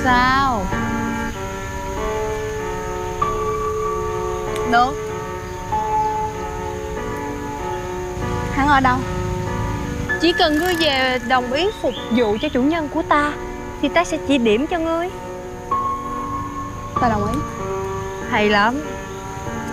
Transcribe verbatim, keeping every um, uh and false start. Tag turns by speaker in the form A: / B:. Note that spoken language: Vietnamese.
A: Sao? Được. Hắn ở đâu?
B: Chỉ cần ngươi về đồng ý phục vụ cho chủ nhân của ta thì ta sẽ chỉ điểm cho ngươi.
A: Ta đồng ý.
B: Hay lắm.